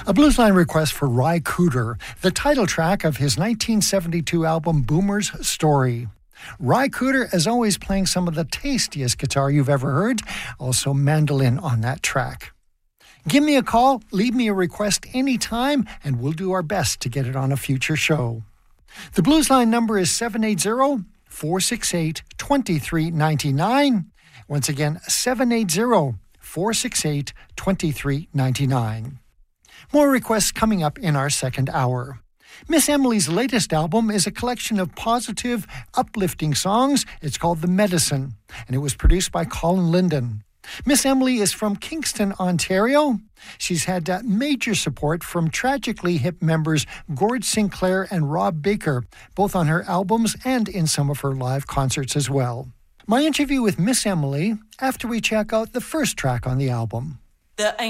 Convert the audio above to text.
A Bluesline request for Ry Cooder, the title track of his 1972 album Boomer's Story. Ry Cooder is always playing some of the tastiest guitar you've ever heard, also mandolin on that track. Give me a call, leave me a request anytime, and we'll do our best to get it on a future show. The Bluesline number is 780-468-2399. Once again, 780-468-2399. More requests coming up in our second hour. Miss Emily's latest album is a collection of positive, uplifting songs. It's called The Medicine, and it was produced by Colin Linden. Miss Emily is from Kingston, Ontario. She's had major support from Tragically Hip members Gord Sinclair and Rob Baker, both on her albums and in some of her live concerts as well. My interview with Miss Emily after we check out the first track on the album.